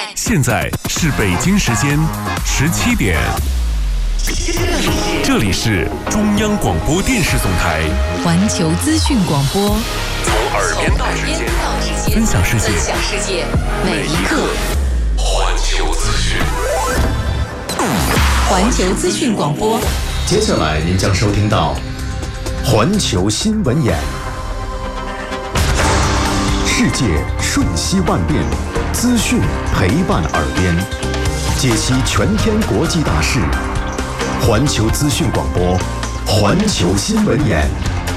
现在是北京时间17点，这里是中央广播电视总台环球资讯广播， 从耳边到指尖，分享世界，每一刻。环球资讯， 环球资讯广播。 接下来您将收听到环球新闻眼。世界瞬息万变，资讯陪伴耳边，解析全天国际大事。环球资讯广播，环球新闻眼。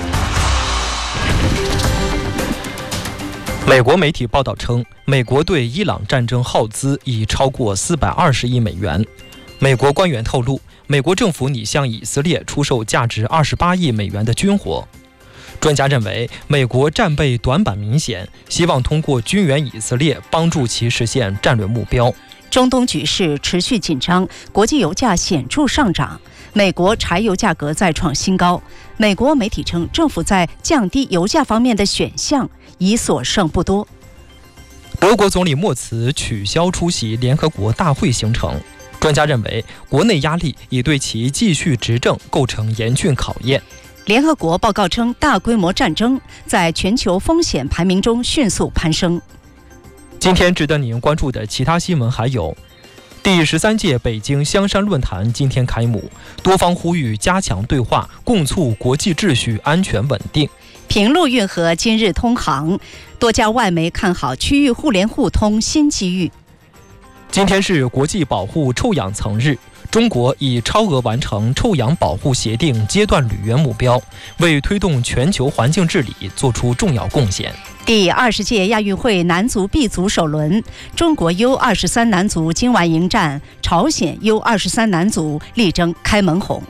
美国媒体报道称，美国对伊朗战争耗资已超过420亿美元。美国官员透露，美国政府拟向以色列出售价值28亿美元的军火。专家认为，美国战备短板明显，希望通过军援以色列帮助其实现战略目标。 中东局势持续紧张，国际油价显著上涨，美国柴油价格再创新高。美国媒体称，政府在降低油价方面的选项已所剩不多。 德国总理默茨取消出席联合国大会行程。专家认为，国内压力已对其继续执政构成严峻考验。 联合国报告称，大规模战争在全球风险排名中迅速攀升。 今天值得您关注的其他新闻还有：第13届北京香山论坛今天开幕，多方呼吁加强对话，共促国际秩序安全稳定。 平陆运河今日通航，多家外媒看好区域互联互通新机遇。 今天是国际保护臭氧层日，中国以超额完成臭氧保护协定阶段履约目标，为推动全球环境治理做出重要贡献。 第20届亚运会男足 B 组首轮，中国 U23 男足今晚迎战朝鲜 U23 男足，力争开门红。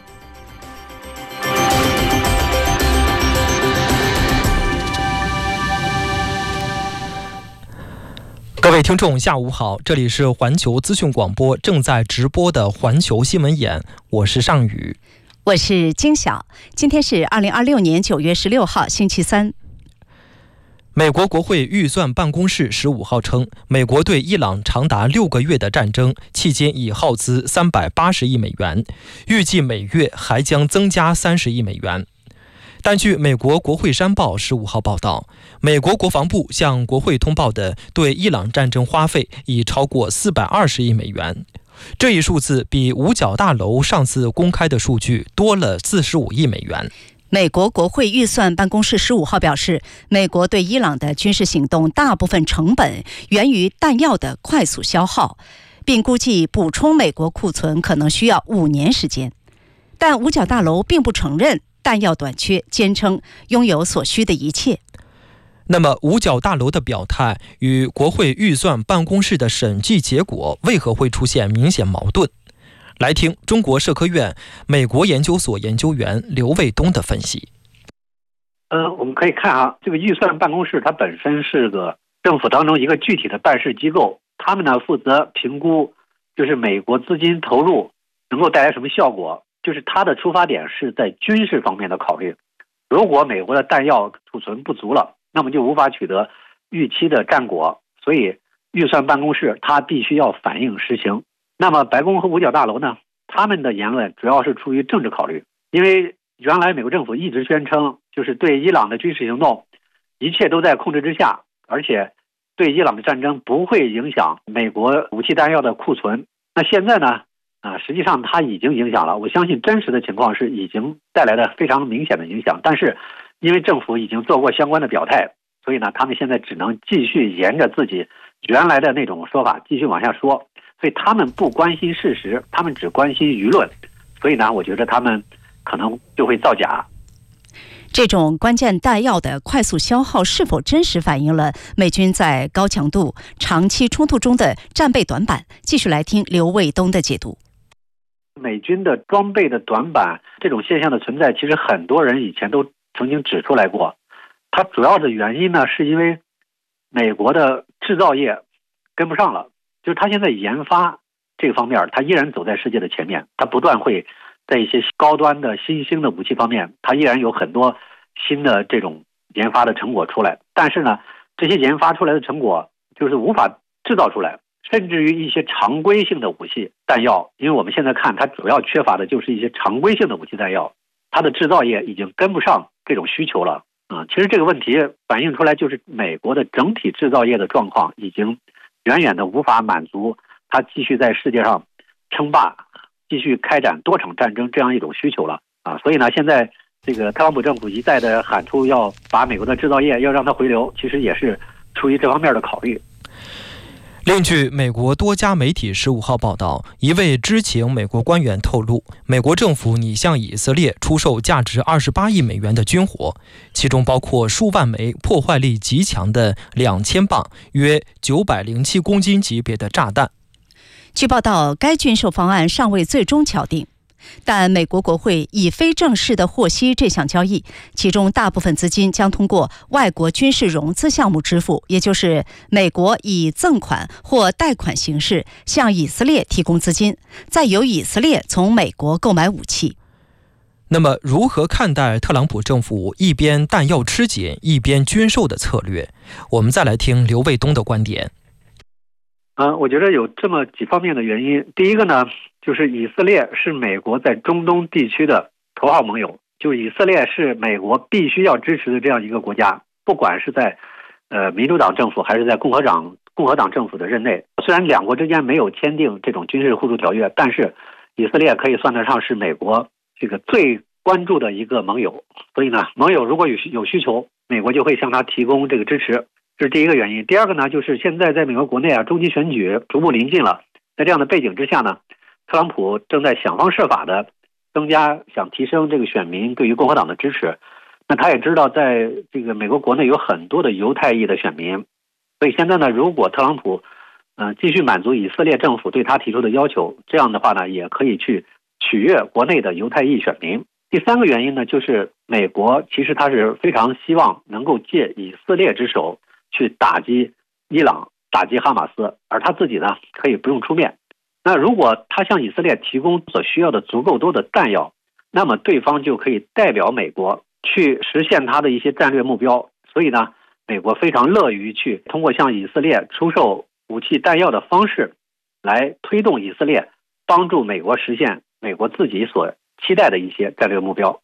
各位听众下午好，这里是环球资讯广播正在直播的环球新闻眼，我是尚宇， 我是金晓。今天是2026年9月16号星期三。 美国国会预算办公室15号称，美国对伊朗长达6个月的战争期间已耗资380亿美元，预计每月还将增加30亿美元。但据美国国会山报15号报道，美国国防部向国会通报的对伊朗战争花费已超过420亿美元，这一数字比五角大楼上次公开的数据多了45亿美元。 美国国会预算办公室15号表示，美国对伊朗的军事行动大部分成本源于弹药的快速消耗，并估计补充美国库存可能需要5年时间。但五角大楼并不承认弹药短缺，坚称拥有所需的一切。 那么五角大楼的表态与国会预算办公室的审计结果为何会出现明显矛盾？来听中国社科院美国研究所研究员刘卫东的分析。 我们可以看啊，这个预算办公室它本身是个政府当中一个具体的办事机构，他们呢负责评估，就是美国资金投入能够带来什么效果，就是它的出发点是在军事方面的考虑。如果美国的弹药储存不足了，那么就无法取得预期的战果，所以预算办公室它必须要反映实情。那么白宫和五角大楼呢，他们的言论主要是出于政治考虑，因为原来美国政府一直宣称，就是对伊朗的军事行动一切都在控制之下，而且对伊朗的战争不会影响美国武器弹药的库存。那现在呢，实际上它已经影响了，我相信真实的情况是已经带来了非常明显的影响，但是因为政府已经做过相关的表态，所以呢，他们现在只能继续沿着自己原来的那种说法继续往下说，所以他们不关心事实，他们只关心舆论，所以呢，我觉得他们可能就会造假。 这种关键弹药的快速消耗是否真实反映了美军在高强度长期冲突中的战备短板？继续来听刘卫东的解读。 美军的装备的短板这种现象的存在，其实很多人以前都曾经指出来过。它主要的原因呢，是因为美国的制造业跟不上了，就是它现在研发这个方面，它依然走在世界的前面，它不断会在一些高端的新兴的武器方面，它依然有很多新的这种研发的成果出来。但是呢，这些研发出来的成果就是无法制造出来， 甚至于一些常规性的武器弹药，因为我们现在看它主要缺乏的就是一些常规性的武器弹药，它的制造业已经跟不上这种需求了其实这个问题反映出来，就是美国的整体制造业的状况已经远远的无法满足它继续在世界上称霸、继续开展多场战争这样一种需求了所以呢，现在这个特朗普政府一再的喊出要把美国的制造业要让它回流，其实也是出于这方面的考虑。 另据美国多家媒体15号报道，一位知情美国官员透露，美国政府拟向以色列出售价值28亿美元的军火，其中包括数万枚破坏力极强的2000磅约907公斤级别的炸弹。 据报道，该军售方案尚未最终敲定，但美国国会已非正式地获悉这项交易，其中大部分资金将通过外国军事融资项目支付，也就是美国以赠款或贷款形式向以色列提供资金，再由以色列从美国购买武器。 那么如何看待特朗普政府一边弹药吃紧一边军售的策略？我们再来听刘卫东的观点。 我觉得有这么几方面的原因。第一个呢，就是以色列是美国在中东地区的头号盟友，就以色列是美国必须要支持的这样一个国家，不管是在民主党政府还是在共和党政府的任内。虽然两国之间没有签订这种军事互助条约，但是以色列可以算得上是美国这个最关注的一个盟友。所以呢，盟友如果有需求，美国就会向他提供这个支持。这是第一个原因。第二个呢，就是现在在美国国内中期选举逐步临近了，在这样的背景之下呢，特朗普正在想方设法的想提升这个选民对于共和党的支持。那他也知道在这个美国国内有很多的犹太裔的选民，所以现在呢，如果特朗普继续满足以色列政府对他提出的要求，这样的话呢，也可以去取悦国内的犹太裔选民。第三个原因呢，就是美国其实他是非常希望能够借以色列之手去打击伊朗、打击哈马斯，而他自己呢可以不用出面。那如果他向以色列提供所需要的足够多的弹药，那么对方就可以代表美国去实现他的一些战略目标。所以呢，美国非常乐于去通过向以色列出售武器弹药的方式来推动以色列，帮助美国实现美国自己所期待的一些战略目标。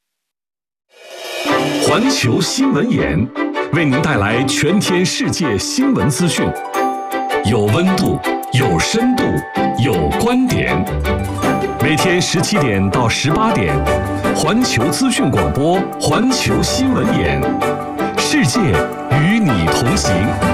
环球新闻眼为您带来全天世界新闻资讯，有温度，有深度，有观点。每天17点到18点，环球资讯广播，环球新闻眼，世界与你同行。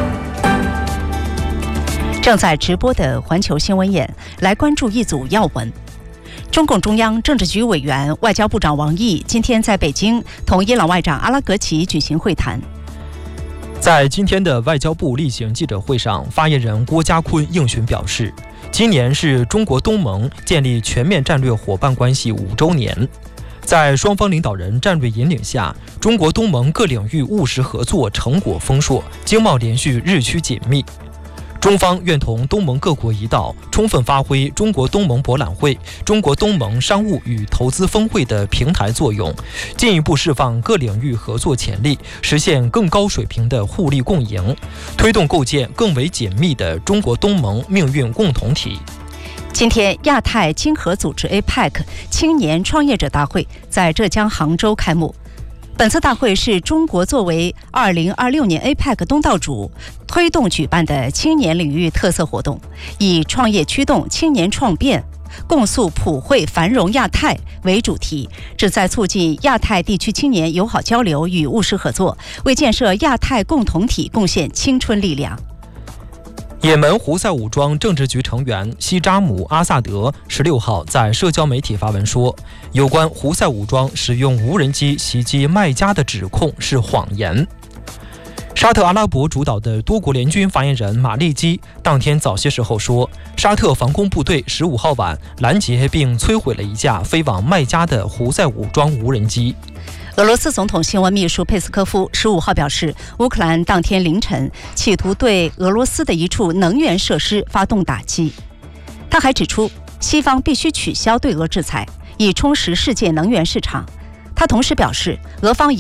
正在直播的环球新闻眼，来关注一组要闻。中共中央政治局委员、外交部长王毅今天在北京同伊朗外长阿拉格齐举行会谈。 在今天的外交部例行记者会上，发言人郭家坤应询表示，今年是中国东盟建立全面战略伙伴关系5周年。在双方领导人战略引领下，中国东盟各领域务实合作成果丰硕，经贸连续日趋紧密。中方愿同东盟各国一道，充分发挥中国东盟博览会、中国东盟商务与投资峰会的平台作用，进一步释放各领域合作潜力，实现更高水平的互利共赢，推动构建更为紧密的中国东盟命运共同体。 今天，亚太经合组织 APEC 青年创业者大会在浙江杭州开幕。本次大会是中国作为2026年 APEC 东道主推动举办的青年领域特色活动，以创业驱动青年创变，共塑普惠繁荣亚太为主题，旨在促进亚太地区青年友好交流与务实合作，为建设亚太共同体贡献青春力量。 也门胡塞武装政治局成员西扎姆·阿萨德16号在社交媒体发文说，有关胡塞武装使用无人机袭击麦加的指控是谎言。沙特阿拉伯主导的多国联军发言人马利基当天早些时候说，沙特防空部队15号晚拦截并摧毁了一架飞往麦加的胡塞武装无人机。 俄罗斯总统新闻秘书佩斯科夫15号表示，乌克兰当天凌晨企图对俄罗斯的一处能源设施发动打击。他还指出，西方必须取消对俄制裁，以充实世界能源市场。他同时表示，俄方